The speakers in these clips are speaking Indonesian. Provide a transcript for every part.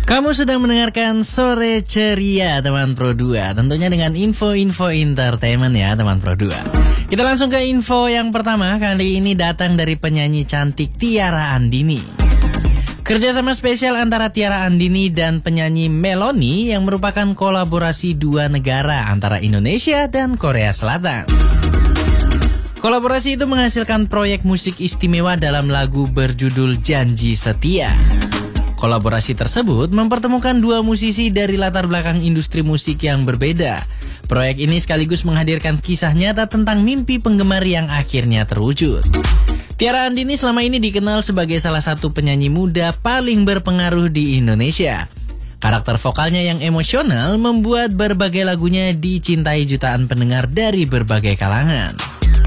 Kamu sedang mendengarkan Sore Ceria teman Pro 2. Tentunya dengan info-info entertainment ya teman Pro 2. Kita langsung ke info yang pertama. Kali ini datang dari penyanyi cantik Tiara Andini. Kerjasama spesial antara Tiara Andini dan penyanyi Meloni yang merupakan kolaborasi dua negara antara Indonesia dan Korea Selatan. Kolaborasi itu menghasilkan proyek musik istimewa dalam lagu berjudul Janji Setia. Kolaborasi tersebut mempertemukan dua musisi dari latar belakang industri musik yang berbeda. Proyek ini sekaligus menghadirkan kisah nyata tentang mimpi penggemar yang akhirnya terwujud. Tiara Andini selama ini dikenal sebagai salah satu penyanyi muda paling berpengaruh di Indonesia. Karakter vokalnya yang emosional membuat berbagai lagunya dicintai jutaan pendengar dari berbagai kalangan.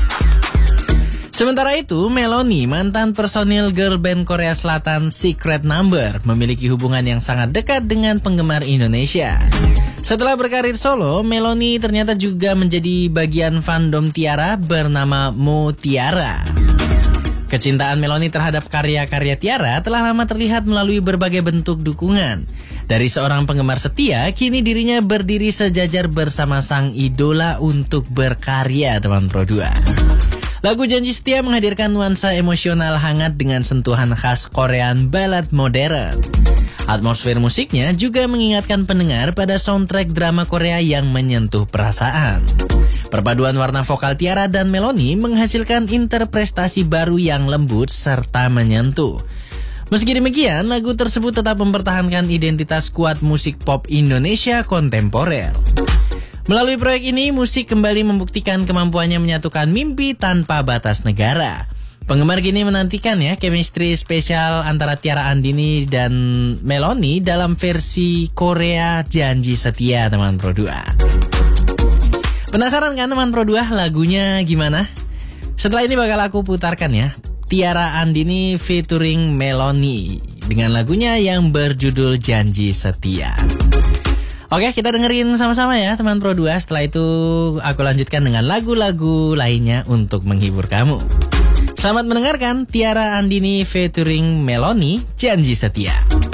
Sementara itu, Meloni, mantan personil girl band Korea Selatan Secret Number, memiliki hubungan yang sangat dekat dengan penggemar Indonesia. Setelah berkarir solo, Meloni ternyata juga menjadi bagian fandom Tiara bernama Mo Tiara. Kecintaan Meloni terhadap karya-karya Tiara telah lama terlihat melalui berbagai bentuk dukungan. Dari seorang penggemar setia, kini dirinya berdiri sejajar bersama sang idola untuk berkarya, teman Pro 2. Lagu Janji Setia menghadirkan nuansa emosional hangat dengan sentuhan khas Korean ballad modern. Atmosfer musiknya juga mengingatkan pendengar pada soundtrack drama Korea yang menyentuh perasaan. Perpaduan warna vokal Tiara dan Meloni menghasilkan interpretasi baru yang lembut serta menyentuh. Meski demikian, lagu tersebut tetap mempertahankan identitas kuat musik pop Indonesia kontemporer. Melalui proyek ini, musik kembali membuktikan kemampuannya menyatukan mimpi tanpa batas negara. Penggemar kini menantikan ya chemistry spesial antara Tiara Andini dan Meloni dalam versi Korea Janji Setia, teman Pro 2. Penasaran kan teman Pro 2 lagunya gimana? Setelah ini bakal aku putarkan ya. Tiara Andini featuring Meloni dengan lagunya yang berjudul Janji Setia. Oke, kita dengerin sama-sama ya teman Pro 2. Setelah itu aku lanjutkan dengan lagu-lagu lainnya untuk menghibur kamu. Selamat mendengarkan Tiara Andini featuring Meloni, Janji Setia.